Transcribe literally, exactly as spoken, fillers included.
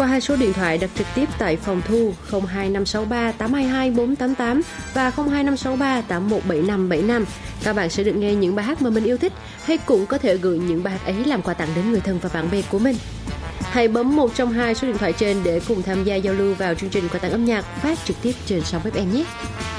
qua hai số điện thoại đặt trực tiếp tại phòng thu không hai năm sáu ba tám hai hai bốn tám tám và không hai năm sáu ba tám một bảy năm bảy năm. Các bạn sẽ được nghe những bài hát mà mình yêu thích, hay cũng có thể gửi những bài hát ấy làm quà tặng đến người thân và bạn bè của mình. Hãy bấm một trong hai số điện thoại trên để cùng tham gia giao lưu vào chương trình quà tặng âm nhạc phát trực tiếp trên sóng ép em nhé.